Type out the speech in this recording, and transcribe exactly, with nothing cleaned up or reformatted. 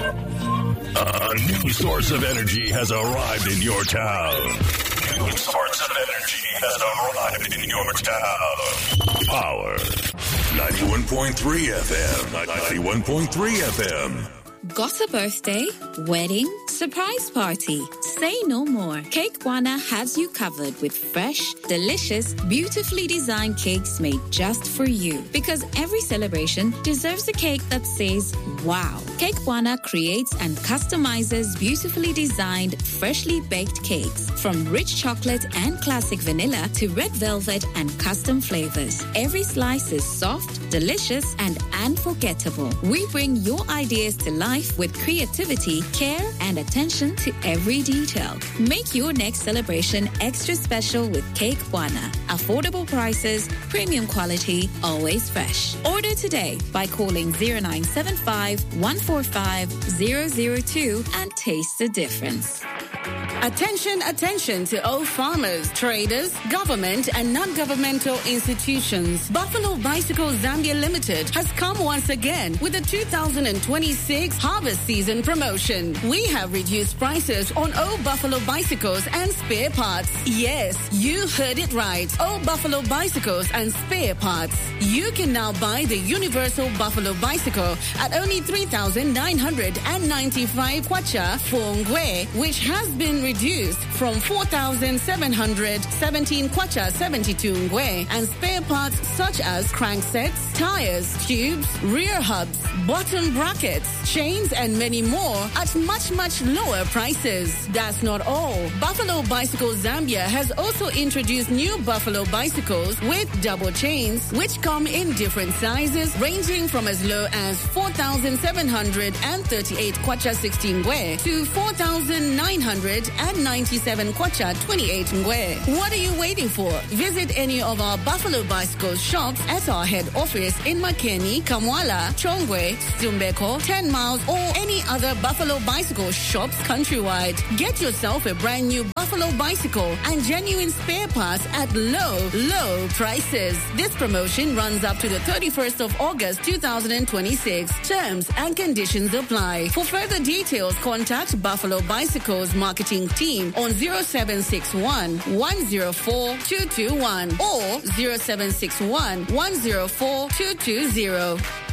A new source of energy has arrived in your town. New source of energy has arrived in your town. Power. ninety-one point three F M. ninety-one point three F M. Got a birthday, wedding, surprise party? Say no more. Cake Wana has you covered with fresh, delicious, beautifully designed cakes made just for you. Because every celebration deserves a cake that says, wow. Cake Wana creates and customizes beautifully designed, freshly baked cakes. From rich chocolate and classic vanilla to red velvet and custom flavors. Every slice is soft, delicious, and unforgettable. We bring your ideas to life with creativity, care, and attention to every detail. Make your next celebration extra special with Cake Wana. Affordable prices, premium quality, always fresh. Order today by calling zero nine seven five, one four five, zero zero two and taste the difference. Attention, attention to all farmers, traders, government and non-governmental institutions. Buffalo Bicycle Zambia Limited has come once again with the two thousand twenty-six harvest season promotion. We have reduced prices on all Buffalo bicycles and spare parts. Yes, you heard it right. All Buffalo bicycles and spare parts. You can now buy the Universal Buffalo Bicycle at only three thousand nine hundred ninety-five kwacha for Ngwe, which has been reduced from four thousand seven hundred seventeen kwacha seventy-two Ngwe, and spare parts such as cranksets, tires, tubes, rear hubs, button brackets, chains, and many more at much, much lower prices. That's not all. Buffalo Bicycle Zambia has also introduced new Buffalo bicycles with double chains, which come in different sizes, ranging from as low as four thousand seven hundred thirty-eight kwacha sixteen Ngwe to four thousand nine hundred ninety-seven kwacha twenty-eight Ngwe. What are you waiting for? Visit any of our Buffalo Bicycle shops at our head office in Makeni, Kamwala, Chongwe, Stumbeko, ten miles, or any other Buffalo Bicycle shops countrywide. Get yourself a brand new Buffalo bicycle and genuine spare parts at low, low prices. This promotion runs up to the thirty-first of August two thousand twenty-six. Terms and conditions apply. For further details, contact Buffalo Bicycles Marketing Team on zero seven six one, one zero four, two two one or zero seven six one, one zero four, two two zero.